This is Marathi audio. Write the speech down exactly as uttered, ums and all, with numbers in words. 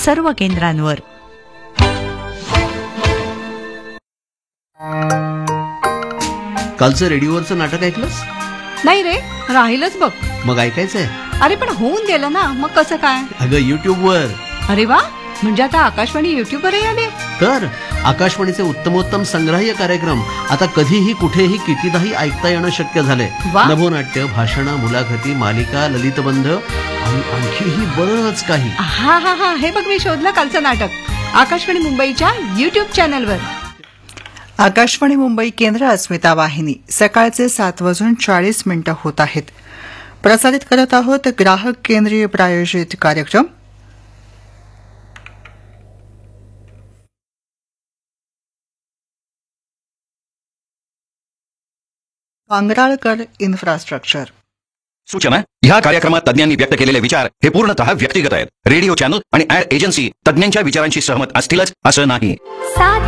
सर्व केंद्रांवर. कालचं रेडिओवरचं नाटक ऐकलंस? नाही रे, राहिलच बघ. मग ऐकायचंय? अरे पण होऊन गेलं ना, मग कसं काय? अगं युट्यूब वर. अरे वा, म्हणजे आता आकाशवाणी युट्यूब वरही आले. तर आकाशवाणीचे उत्तमोत्तम संग्राह्य कार्यक्रम आता कधीही कुठेही कितीदाही ऐकता येणं शक्य झालंय. नभोनाट्य, भाषणं, मुलाखती, मालिका, ललितबंध आणि आणखीही बरंच काही. हा हा हा हे बघ, मी शोधलं कालचं नाटक आकाशवाणी मुंबईच्या युट्यूब चॅनलवर. आकाशवाणी मुंबई केंद्र, अस्मिता वाहिनी. सकाळचे सात वाजून चाळीस मिनिटं होत आहेत. प्रसारित करत आहोत ग्राहक केंद्रीय प्रायोजित कार्यक्रम पांगराळकर इन्फ्रास्ट्रक्चर. सूचना: ह्या कार्यक्रमात तज्ञांनी व्यक्त केलेले विचार हे पूर्णतः व्यक्तिगत आहेत. रेडिओ चॅनल आणि ऍड एजन्सी तज्ञांच्या विचारांशी सहमत असतीलच असं नाही.